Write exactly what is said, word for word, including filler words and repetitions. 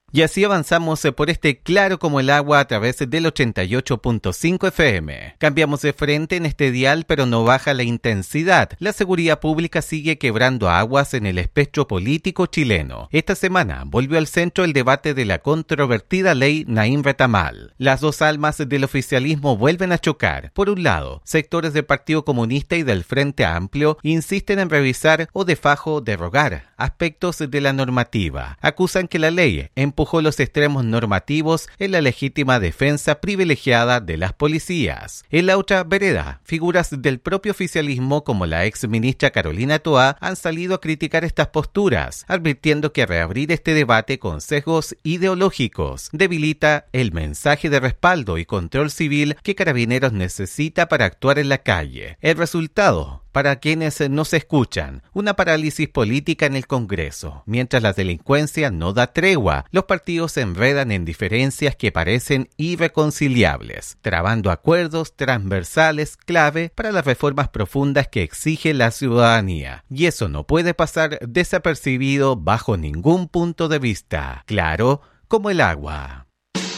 Y así avanzamos por este Claro como el agua a través del ochenta y ocho punto cinco F M. Cambiamos de frente en este dial, pero no baja la intensidad. La seguridad pública sigue quebrando aguas en el espectro político chileno. Esta semana volvió al centro el debate de la controvertida ley Naim Retamal. Las dos almas del oficialismo vuelven a chocar. Por un lado, sectores del Partido Comunista y del Frente Amplio insisten en revisar o de fajo derogar aspectos de la normativa. Acusan que la ley empujó los extremos normativos en la legítima defensa privilegiada de las policías. En la otra vereda, figuras del propio oficialismo como la ex ministra Carolina Toá han salido a criticar estas posturas, advirtiendo que reabrir este debate con sesgos ideológicos debilita el mensaje de respaldo y control civil que Carabineros necesita para actuar en la calle. El resultado, para quienes no se escuchan, una parálisis política en el Congreso. Mientras la delincuencia no da tregua, los partidos se enredan en diferencias que parecen irreconciliables, trabando acuerdos transversales clave para las reformas profundas que exige la ciudadanía. Y eso no puede pasar desapercibido bajo ningún punto de vista. Claro como el agua.